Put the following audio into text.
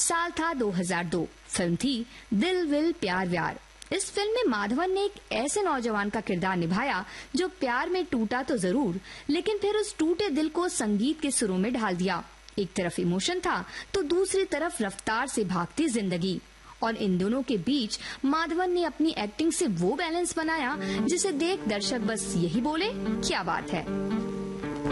साल था 2002। फिल्म थी दिल विल प्यार व्यार। इस फिल्म में माधवन ने एक ऐसे नौजवान का किरदार निभाया जो प्यार में टूटा तो जरूर, लेकिन फिर उस टूटे दिल को संगीत के सुरों में ढाल दिया। एक तरफ इमोशन था तो दूसरी तरफ रफ्तार से भागती जिंदगी, और इन दोनों के बीच माधवन ने अपनी एक्टिंग से वो बैलेंस बनाया जिसे देख दर्शक बस यही बोले, क्या बात है।